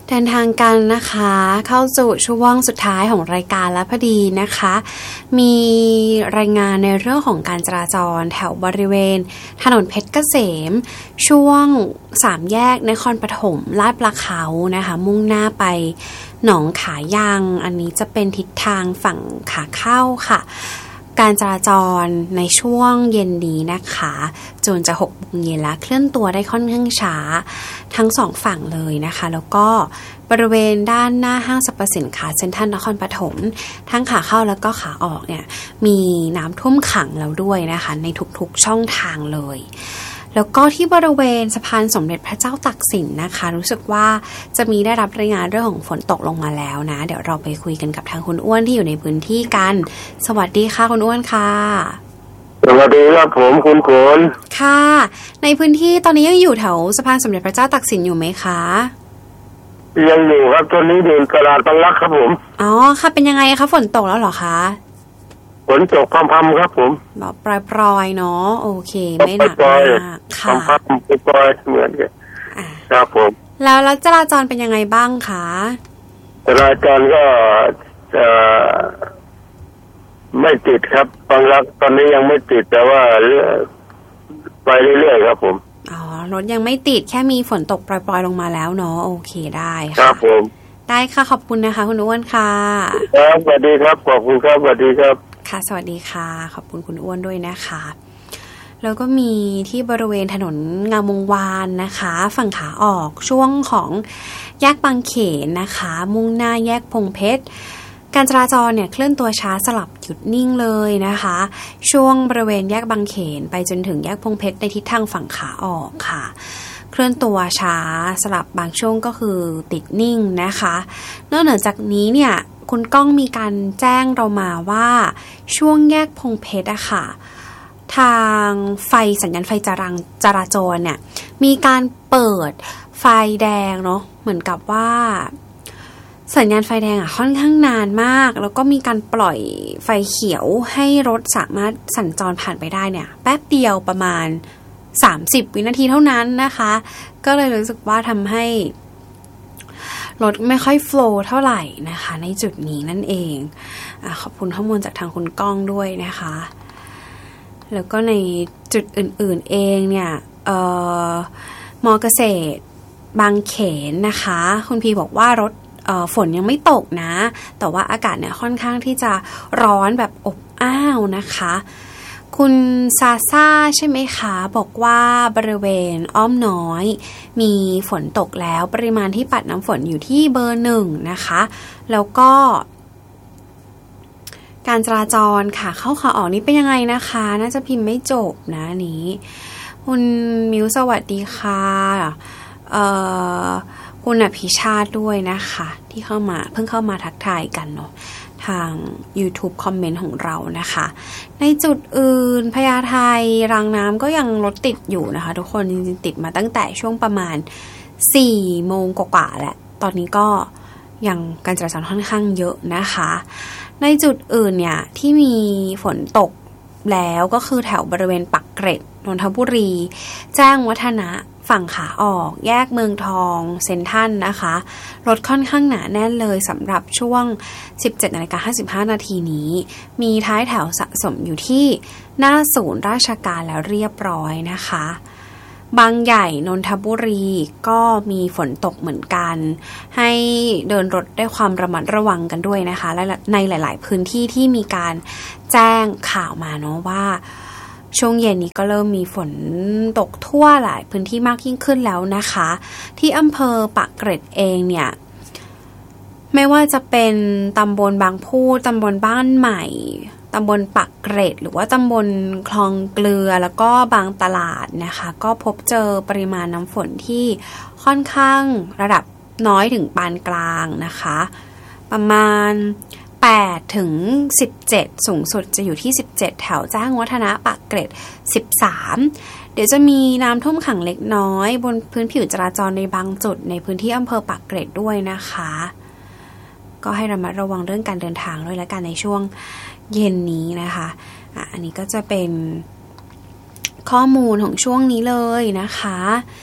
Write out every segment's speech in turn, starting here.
เดินทางกันนะคะเข้าสู่ช่วงสุดท้ายของรายการแล้วพอดีนะคะมีรายงานในเรื่องของการจราจรแถวบริเวณถนนเพชรเกษมช่วง3แยกนครปฐมลาดปลาเขานะคะมุ่งหน้าไปหนองขายังอันนี้จะเป็นทิศทางฝั่งขาเข้าค่ะการจราจรในช่วงเย็นนี้นะคะจนจะ6 โมงเย็นแล้วเคลื่อนตัวได้ค่อนข้างช้าทั้ง2ฝั่งเลยนะคะแล้วก็บริเวณด้านหน้าห้างสรรพสินค้าเซ็นทรัลนครปฐมทั้งขาเข้าแล้วก็ขาออกเนี่ยมีน้ำท่วมขังแล้วด้วยนะคะในทุกๆช่องทางเลยแล้วก็ที่บริเวณสะพานสมเด็จพระเจ้าตากสินนะคะรู้สึกว่าจะมีได้รับรายงานเรื่องของฝนตกลงมาแล้วนะเดี๋ยวเราไปคุยกันกับทางคุณอ้วนที่อยู่ในพื้นที่กันสวัสดีค่ะคุณอ้วนค่ะสวัสดีครับผมคุณโขนค่ะในพื้นที่ตอนนี้ยังอยู่แถวสะพานสมเด็จพระเจ้าตากสินอยู่ไหมคะยังอยู่ครับตอนนี้เดินตลาดบางรักครับผมอ๋อค่ะเป็นยังไงคะฝนตกแล้วเหรอคะฝนตกพรำๆครับผมแบบปลอยๆเนาะโอเคไม่หนักมากค่ะพรำๆปลอยๆเหมือนกันครับผมแล้วจราจรเป็นยังไงบ้างคะจราจรก็ไม่ติดครับบางรักตอนนี้ยังไม่ติดแต่ว่าไปเรื่อยๆครับผมอ๋อรถยังไม่ติดแค่มีฝนตกปล่อยๆลงมาแล้วเนาะโอเคได้ค่ะครับผมได้ค่ะขอบคุณนะคะคุณอ้วนค่ะครับสวัสดีครับขอบคุณครับสวัสดีครับค่ะสวัสดีค่ะขอบคุณคุณอ้วนด้วยนะคะแล้วก็มีที่บริเวณถนนงามวงวานนะคะฝั่งขาออกช่วงของแยกบางเขนนะคะมุ่งหน้าแยกพงเพชรการจราจรเนี่ยเคลื่อนตัวช้าสลับหยุดนิ่งเลยนะคะช่วงบริเวณแยกบางเขนไปจนถึงแยกพงเพชรในทิศทางฝั่งขาออกค่ะเคลื่อนตัวช้าสลับบางช่วงก็คือติดนิ่งนะคะนอกเหนือจากนี้เนี่ยคุณก้องมีการแจ้งเรามาว่าช่วงแยกพงเพชรอะค่ะทางไฟสัญญาณไฟจราจรเนี่ยมีการเปิดไฟแดงเนาะเหมือนกับว่าสัญญาณไฟแดงอ่ะค่อนข้างนานมากแล้วก็มีการปล่อยไฟเขียวให้รถสามารถสัญจรผ่านไปได้เนี่ยแป๊บเดียวประมาณ30 วินาทีเท่านั้นนะคะก็เลยรู้สึกว่าทำให้รถไม่ค่อยโฟลว์เท่าไหร่นะคะในจุดนี้นั่นเองขอบคุณข้อมูลจากทางคุณก้องด้วยนะคะแล้วก็ในจุดอื่นๆเองเนี่ยมอเกษตรบางเขนนะคะคุณพีบอกว่ารถฝนยังไม่ตกนะแต่ว่าอากาศเนี่ยค่อนข้างที่จะร้อนแบบอบอ้าวนะคะคุณซาซ่าใช่ไหมคะบอกว่าบริเวณอ้อมน้อยมีฝนตกแล้วปริมาณที่ปัดน้ำฝนอยู่ที่เบอร์1นะคะแล้วก็การจราจรค่ะเข้าขาออกนี่เป็นยังไงนะคะน่าจะพิมพ์ไม่จบนะนี้คุณมิวสวัสดีค่ะคุณอภิชาติด้วยนะคะที่เข้ามาเพิ่งเข้ามาทักทายกันเนาะทาง YouTube คอมเมนต์ของเรานะคะในจุดอื่นพญาไทรางน้ำก็ยังรถติดอยู่นะคะทุกคนจริงๆติดมาตั้งแต่ช่วงประมาณ4 โมงกว่าๆแหละตอนนี้ก็ยังการจราจรค่อนข้างเยอะนะคะในจุดอื่นเนี่ยที่มีฝนตกแล้วก็คือแถวบริเวณปักเกร็ดนนทบุรีแจ้งวัฒนะฝั่งขาออกแยกเมืองทองเซ็นทรัลนะคะรถค่อนข้างหนาแน่นเลยสำหรับช่วง 17:55 นาทีนี้มีท้ายแถวสะสมอยู่ที่หน้าศูนย์ราชการแล้วเรียบร้อยนะคะบางใหญ่นนทบุรีก็มีฝนตกเหมือนกันให้เดินรถด้วยความระมัดระวังกันด้วยนะคะและในหลายๆพื้นที่ที่มีการแจ้งข่าวมาเนาะว่าช่วงเย็นนี้ก็เริ่มมีฝนตกทั่วหลายพื้นที่มากยิ่งขึ้นแล้วนะคะที่อำเภอปากเกร็ดเองเนี่ยไม่ว่าจะเป็นตำบลบางพูตำบลบ้านใหม่ตำบลปากเกร็ดหรือว่าตำบลคลองเกลือแล้วก็บางตลาดนะคะก็พบเจอปริมาณน้ำฝนที่ค่อนข้างระดับน้อยถึงปานกลางนะคะประมาณ8 ถึง 17สูงสุดจะอยู่ที่17แถวแจ้งวัฒนะปากเกร็ด13เดี๋ยวจะมีน้ำท่วมขังเล็กน้อยบนพื้นผิวจราจรในบางจุดในพื้นที่อำเภอปากเกร็ดด้วยนะคะก็ให้ระมัดระวังเรื่องการเดินทางด้วยและกันในช่วงเย็นนี้นะคะอันนี้ก็จะเป็นข้อมูลของช่วงนี้เลยนะคะ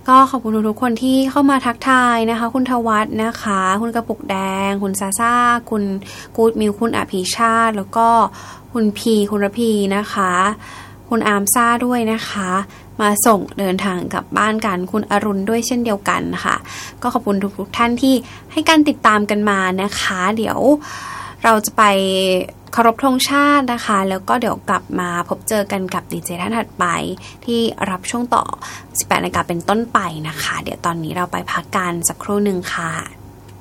ก็ขอบคุณทุกคนที่เข้ามาทักทายนะคะคุณทวัฒน์นะคะคุณกระปุกแดงคุณซาซ่าคุณกู๊ดมิวคุณอภิชาติแล้วก็คุณพีคุณระพีนะคะคุณอาร์มซ่าด้วยนะคะมาส่งเดินทางกลับบ้านกันคุณอรุณด้วยเช่นเดียวกันค่ะก็ขอบคุณทุกท่านที่ให้การติดตามกันมานะคะเดี๋ยวเราจะไปเคารพธงชาตินะคะแล้วก็เดี๋ยวกลับมาพบเจอกันกับดีเจท่านถัดไปที่รับช่วงต่อ 18 นาฬิกาเป็นต้นไปนะคะเดี๋ยวตอนนี้เราไปพักกันสักครู่หนึ่งค่ะ